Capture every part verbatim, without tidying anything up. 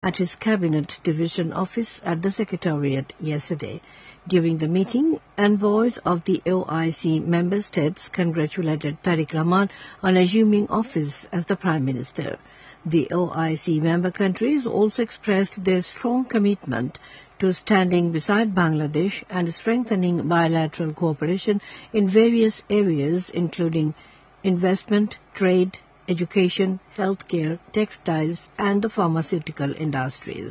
at his Cabinet Division office at the Secretariat yesterday. During the meeting, envoys of the O I C member states congratulated Tariq Rahman on assuming office as the Prime Minister. The O I C member countries also expressed their strong commitment to standing beside Bangladesh and strengthening bilateral cooperation in various areas including investment, trade, education, healthcare, textiles and the pharmaceutical industries.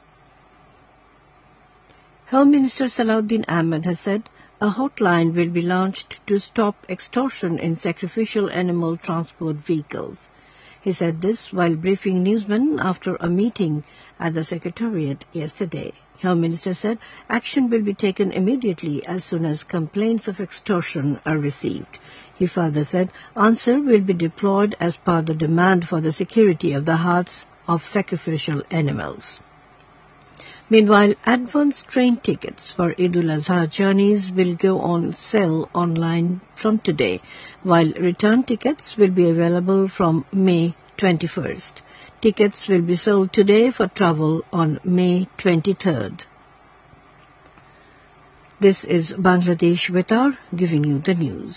Home Minister Salahuddin Ahmed has said a hotline will be launched to stop extortion in sacrificial animal transport vehicles. He said this while briefing newsmen after a meeting at the Secretariat yesterday. Home Minister said action will be taken immediately as soon as complaints of extortion are received. He further said answer will be deployed as per the demand for the security of the hearts of sacrificial animals. Meanwhile, advance train tickets for Eid al-Azha journeys will go on sale online from today, while return tickets will be available from May twenty-first. Tickets will be sold today for travel on May twenty-third. This is Bangladesh Betar giving you the news.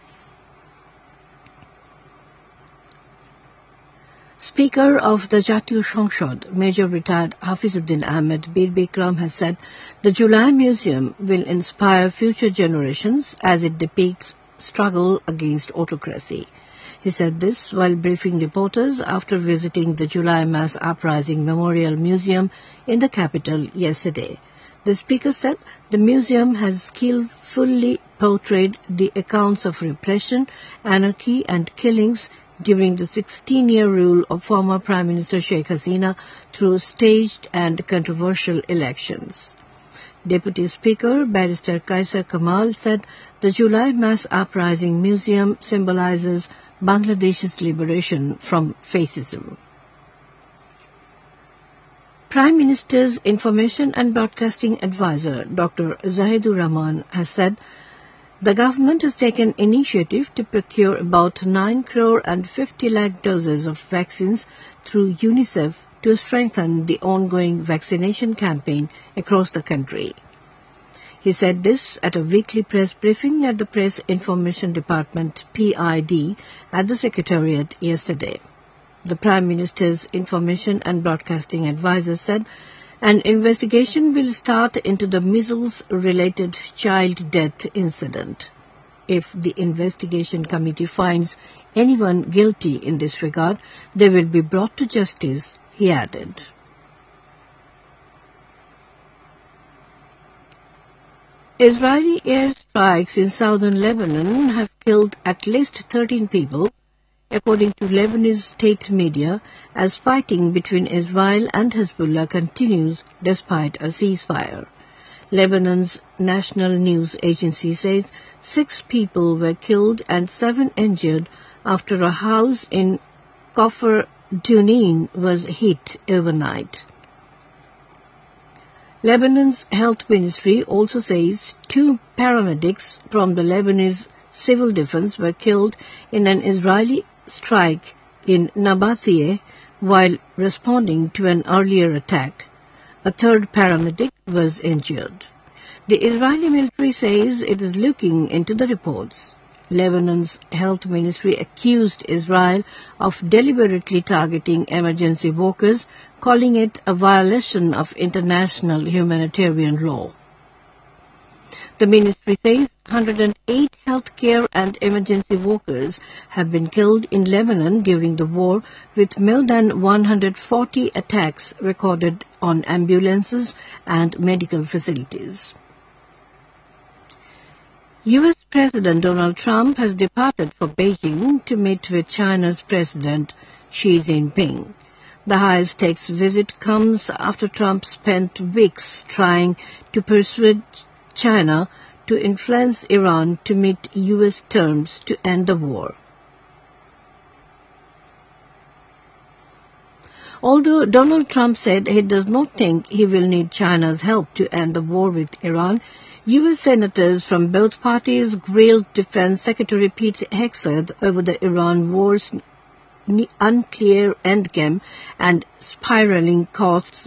Speaker of the Jatiyo সংসদ, Major Retired Hafizuddin Ahmed Bir Bikram has said the July Museum will inspire future generations as it depicts struggle against autocracy. He said this while briefing reporters after visiting the July Mass Uprising Memorial Museum in the capital yesterday. The speaker said the museum has skillfully portrayed the accounts of repression, anarchy and killings during the sixteen-year rule of former Prime Minister Sheikh Hasina through staged and controversial elections. Deputy Speaker Barrister Kaisar Kamal said the July Mass Uprising Museum symbolizes Bangladesh's liberation from fascism. Prime Minister's Information and Broadcasting Advisor Doctor Zahidur Rahman has said the government has taken initiative to procure about nine crore and fifty lakh doses of vaccines through UNICEF to strengthen the ongoing vaccination campaign across the country. He said this at a weekly press briefing at the Press Information Department P I D at the Secretariat yesterday. The Prime Minister's Information and Broadcasting Advisor said an investigation will start into the measles-related child death incident. If the investigation committee finds anyone guilty in this regard, they will be brought to justice, he added. Israeli airstrikes in southern Lebanon have killed at least thirteen people, according to Lebanese state media, as fighting between Israel and Hezbollah continues despite a ceasefire. Lebanon's national news agency says six people were killed and seven injured after a house in Kafr Dunin was hit overnight. Lebanon's health ministry also says two paramedics from the Lebanese civil defense were killed in an Israeli strike in Nabatiyeh while responding to an earlier attack. A third paramedic was injured. The Israeli military says it is looking into the reports. Lebanon's health ministry accused Israel of deliberately targeting emergency workers, calling it a violation of international humanitarian law. The ministry says one hundred eight healthcare and emergency workers have been killed in Lebanon during the war, with more than one hundred forty attacks recorded on ambulances and medical facilities. U S President Donald Trump has departed for Beijing to meet with China's President Xi Jinping. The high-stakes visit comes after Trump spent weeks trying to persuade China to influence Iran to meet U S terms to end the war. Although Donald Trump said he does not think he will need China's help to end the war with Iran, U S senators from both parties grilled Defense Secretary Pete Hegseth over the Iran war's unclear endgame and spiraling costs